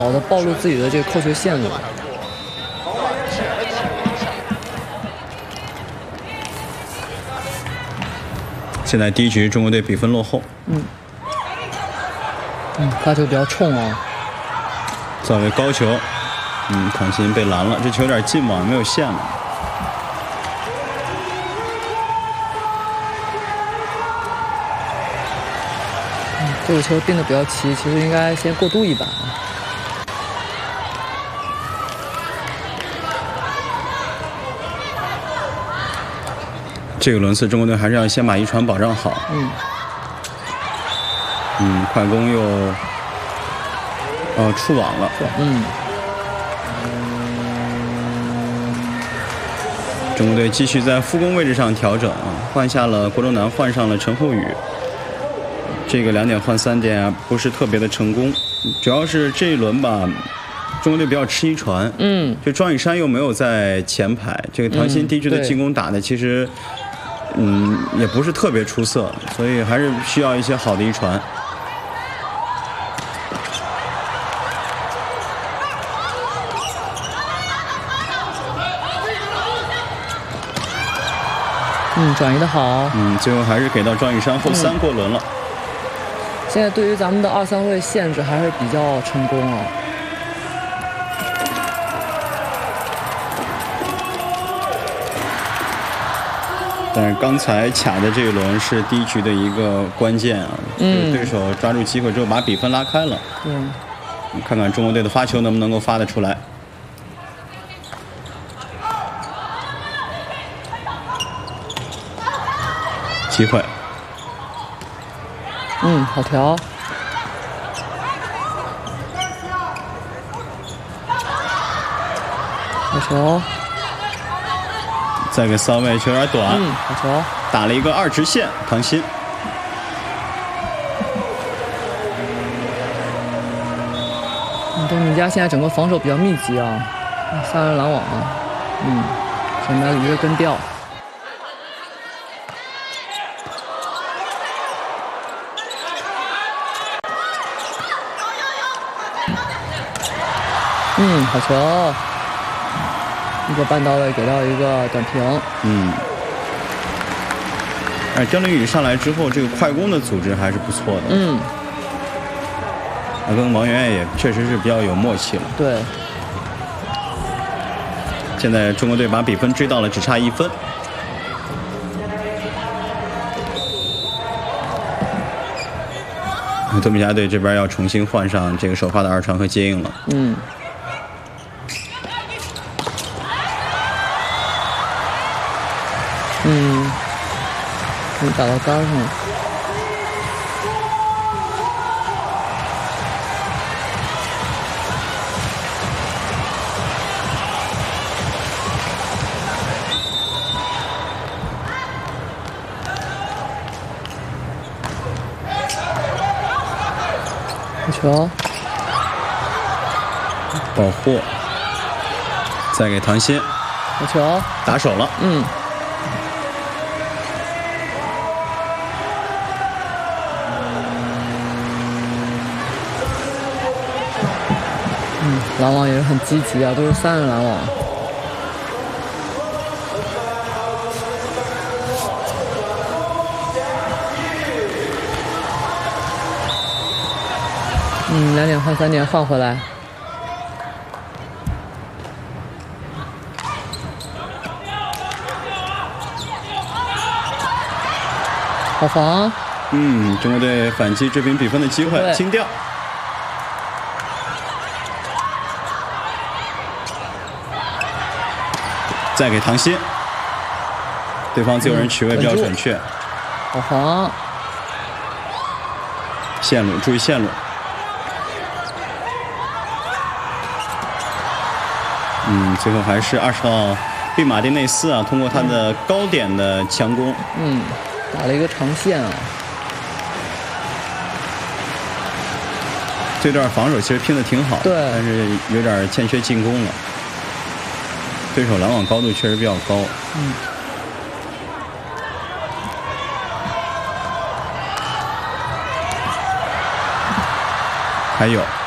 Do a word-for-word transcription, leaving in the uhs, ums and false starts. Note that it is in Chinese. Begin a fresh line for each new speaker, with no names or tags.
好的暴露自己的这个扣球线路。
现在第一局中国队比分落后。
嗯。嗯，发球比较冲啊。
作为高球，嗯，唐鑫被拦了，这球有点近网，没有线了。
嗯，这个球定的比较齐，其实应该先过渡一把。
这个轮次，中国队还是要先把一传保障好。
嗯。
嗯，快攻又，哦，触网了。
嗯。
中国队继续在副攻位置上调整啊，换下了郭忠南，换上了陈厚宇。这个两点换三点啊，不是特别的成功，主要是这一轮吧，中国队比较吃一传。
嗯。
就庄宇珊又没有在前排，这个唐鑫第一局的进攻打的其实。嗯，也不是特别出色，所以还是需要一些好的一传。
嗯，转移的好。
嗯，最后还是给到庄宇珊，后三过轮了。
嗯、现在对于咱们的二三位限制还是比较成功啊。
但是刚才卡的这一轮是第一局的一个关键啊，嗯，对手抓住机会之后把比分拉开了。
嗯，
看看中国队的发球能不能够发得出来。机会。
嗯，好调。好球。
再给骚位，球有点短。
嗯，好球。
打了一个二直线，唐鑫。
嗯，东米加现在整个防守比较密集啊，三人拦网啊，嗯，省得一个跟掉。嗯，好球。一个半到位，给到一个短平。
嗯，哎，张凌宇上来之后，这个快攻的组织还是不错的。
嗯，
他跟王媛媛也确实是比较有默契了。
对。
现在中国队把比分追到了只差一分。多米加队这边要重新换上这个首发的二传和接应了。
嗯。嗯，可以打到杆上。好球！
保护，再给唐鑫。
好球！
打手了。
嗯。嗯，拦网也是很积极啊，都是三人拦网。嗯，两点换三点换回来。好防。
嗯，中国队反击追平比分的机会，清掉。再给唐鑫，对方自由人取位比较准确。
好防。
线路，注意线路。嗯，最后还是二十号毕马丁内斯啊，通过他的高点的强攻，
嗯，打了一个长线啊。
这段防守其实拼得挺好，
对，
但是有点欠缺进攻了。对手拦网高度确实比较高。
嗯。
还有。